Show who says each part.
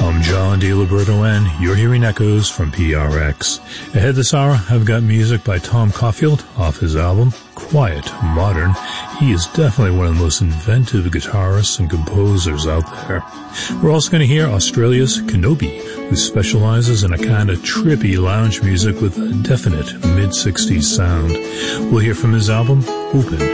Speaker 1: I'm John DeLiberto, and you're hearing echoes from PRX. Ahead this hour, I've got music by Tom Caulfield off his album, Quiet Modern. He is definitely one of the most inventive guitarists and composers out there. We're also going to hear Australia's Kenobi, who specializes in a kind of trippy lounge music with a definite mid-60s sound. We'll hear from his album, Open